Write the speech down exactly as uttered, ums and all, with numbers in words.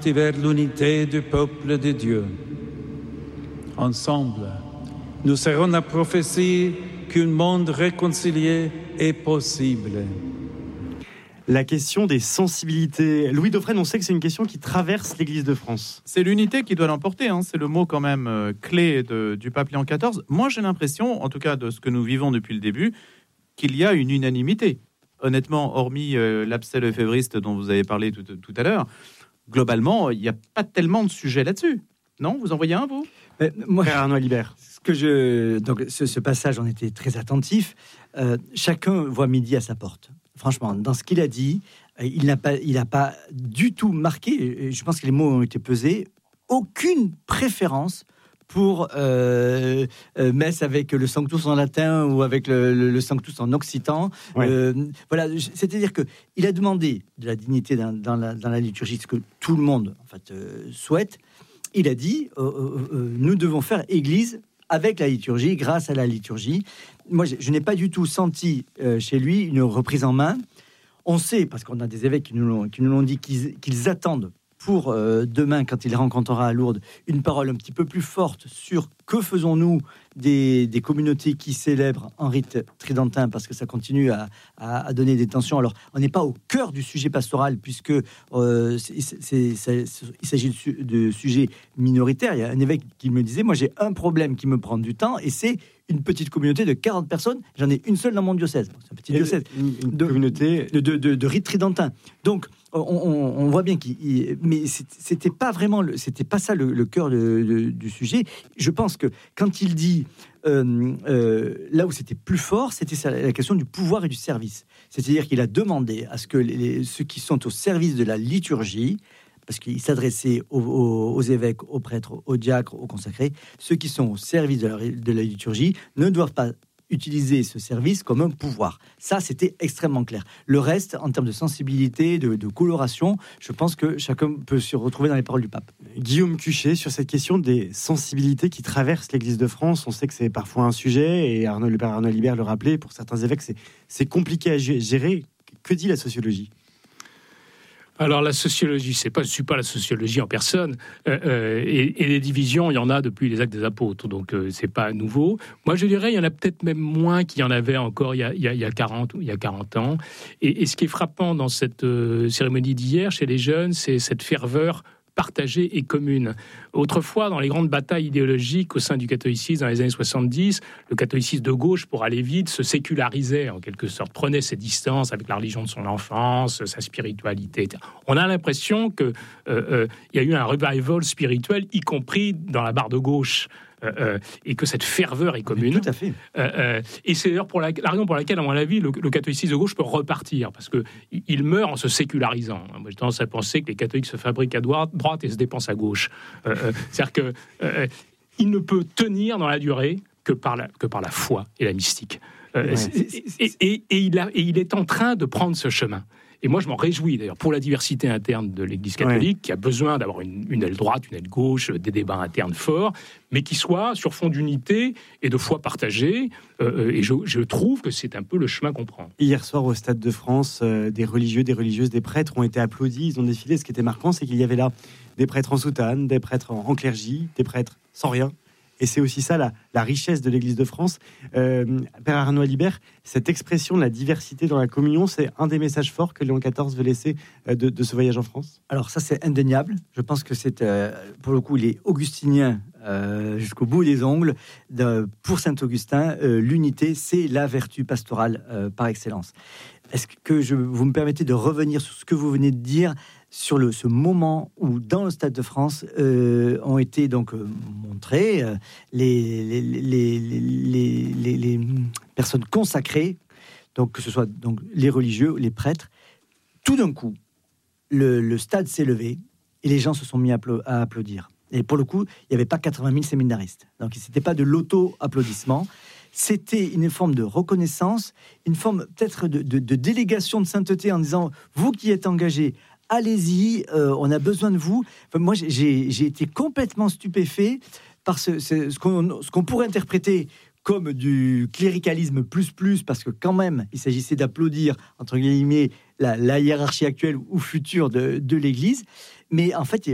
marche vers l'unité du peuple de Dieu. Ensemble, nous serons la prophétie qu'un monde réconcilié est possible. La question des sensibilités. Louis Dauphren, on sait que c'est une question qui traverse l'Église de France. C'est l'unité qui doit l'emporter, hein. C'est le mot quand même euh, clé de, du pape Léon quatorze. Moi, j'ai l'impression, en tout cas de ce que nous vivons depuis le début, qu'il y a une unanimité. Honnêtement, hormis euh, l'abcès févriste dont vous avez parlé tout, tout à l'heure, globalement, il n'y a pas tellement de sujets là-dessus. Non, vous en voyez un, vous ? Mais, moi, Père Arnaud Alibert. Ce que je, donc, ce, ce passage, on était très attentif. Euh, chacun voit midi à sa porte. Franchement, dans ce qu'il a dit, il n'a pas, il n'a pas du tout marqué, je pense que les mots ont été pesés, aucune préférence pour euh, euh, messe avec le Sanctus en latin ou avec le, le, le Sanctus en occitan. Ouais. Euh, voilà, c'est-à-dire qu'il a demandé de la dignité dans, dans, la, dans la liturgie, ce que tout le monde en fait, euh, souhaite. Il a dit, euh, euh, nous devons faire Église avec la liturgie, grâce à la liturgie. Moi, je, je n'ai pas du tout senti euh, chez lui une reprise en main. On sait, parce qu'on a des évêques qui nous l'ont, qui nous l'ont dit, qu'ils, qu'ils attendent pour euh, demain, quand il rencontrera à Lourdes, une parole un petit peu plus forte sur que faisons-nous des, des communautés qui célèbrent en rite tridentin, parce que ça continue à, à, à donner des tensions. Alors, on n'est pas au cœur du sujet pastoral, puisque euh, c'est, c'est, c'est, c'est, il s'agit de, su, de sujets minoritaires. Il y a un évêque qui me disait, moi j'ai un problème qui me prend du temps, et c'est une petite communauté de quarante personnes, j'en ai une seule dans mon diocèse. C'est un petit diocèse. Une, une de, communauté de, de, de, de rite tridentin. Donc, on, on, on voit bien qu'il... Il, mais c'était pas vraiment... Le, c'était pas ça le, le cœur de, de, du sujet. Je pense que quand il dit... Euh, euh, là où c'était plus fort, c'était ça, la question du pouvoir et du service. C'est-à-dire qu'il a demandé à ce que les, ceux qui sont au service de la liturgie, parce qu'il s'adressait aux, aux, aux évêques, aux prêtres, aux diacres, aux consacrés, ceux qui sont au service de la, de la liturgie ne doivent pas utiliser ce service comme un pouvoir. Ça, c'était extrêmement clair. Le reste, en termes de sensibilité, de, de coloration, je pense que chacun peut se retrouver dans les paroles du pape. Guillaume Cuchet, sur cette question des sensibilités qui traversent l'Église de France, on sait que c'est parfois un sujet, et Arnaud, le père Arnaud Alibert le rappelait, pour certains évêques, c'est, c'est compliqué à gérer. Que dit la sociologie ? Alors la sociologie, c'est pas, je suis pas la sociologie en personne, euh, euh, et, et les divisions, il y en a depuis les Actes des Apôtres, donc euh, c'est pas nouveau. Moi, je dirais, il y en a peut-être même moins qu'il y en avait encore il y a, il y a, il y a quarante il y a quarante ans. Et, et ce qui est frappant dans cette euh, cérémonie d'hier chez les jeunes, c'est cette ferveur partagée et commune. Autrefois, dans les grandes batailles idéologiques au sein du catholicisme dans les années soixante-dix, le catholicisme de gauche, pour aller vite, se sécularisait en quelque sorte, prenait ses distances avec la religion de son enfance, sa spiritualité, et cetera. On a l'impression qu'il euh, euh, y a eu un revival spirituel, y compris dans la barre de gauche. Euh, euh, et que cette ferveur est commune. Mais tout à fait. Euh, euh, et c'est d'ailleurs pour la, la raison pour laquelle, à mon avis, le, le catholicisme de gauche peut repartir, parce que il meurt en se sécularisant. Moi, j'ai tendance à penser que les catholiques se fabriquent à droite, droite et se dépensent à gauche. Euh, euh, c'est-à-dire que euh, il ne peut tenir dans la durée que par la, que par la foi et la mystique. Euh, ouais. c'est, c'est, c'est, et, et, et, il a, et il est en train de prendre ce chemin. Et moi, je m'en réjouis, d'ailleurs, pour la diversité interne de l'Église catholique, ouais. qui a besoin d'avoir une, une aile droite, une aile gauche, des débats internes forts, mais qui soient sur fond d'unité et de foi partagée. Euh, et je, je trouve que c'est un peu le chemin qu'on prend. Hier soir, au Stade de France, euh, des religieux, des religieuses, des prêtres ont été applaudis, ils ont défilé. Ce qui était marquant, c'est qu'il y avait là des prêtres en soutane, des prêtres en, en clergie, des prêtres sans rien. Et c'est aussi ça, la, la richesse de l'Église de France. Euh, Père Arnaud Alibert, cette expression de la diversité dans la communion, c'est un des messages forts que Léon quatorze veut laisser euh, de, de ce voyage en France. Alors ça, c'est indéniable. Je pense que c'est, euh, pour le coup, il est augustinien euh, jusqu'au bout des ongles. De, pour Saint-Augustin, euh, l'unité, c'est la vertu pastorale euh, par excellence. Est-ce que je, vous me permettez de revenir sur ce que vous venez de dire sur le, ce moment où, dans le Stade de France, euh, ont été donc euh, montrées euh, les, les, les, les, les, les personnes consacrées, donc que ce soit donc, les religieux, les prêtres. Tout d'un coup, le, le stade s'est levé et les gens se sont mis à, appla- à applaudir. Et pour le coup, il n'y avait pas quatre-vingt mille séminaristes. Donc, ce n'était pas de l'auto-applaudissement. C'était une forme de reconnaissance, une forme peut-être de, de, de délégation de sainteté en disant, vous qui êtes engagés, allez-y, euh, on a besoin de vous. Enfin, moi, j'ai, j'ai été complètement stupéfait par ce, ce, ce, qu'on, ce qu'on pourrait interpréter comme du cléricalisme plus plus, parce que quand même, il s'agissait d'applaudir, entre guillemets, la, la hiérarchie actuelle ou future de, de l'Église. Mais en fait,